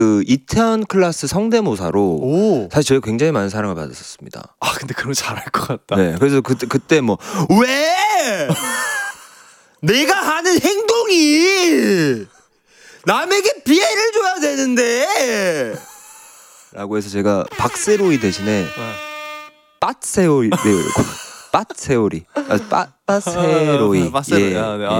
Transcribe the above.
그 이태원 클라스 성대모사로 오. 사실 저희 굉장히 많은 사랑을 받았었습니다. 아 근데 그런 거 잘할 것 같다. 네, 그래서 그때 뭐 왜 내가 하는 행동이 남에게 피해를 줘야 되는데 라고 해서 제가 박세로이 대신에 빠세오리 빠세오리 빠세로이 빠세로이. 예, 아, 네. 예.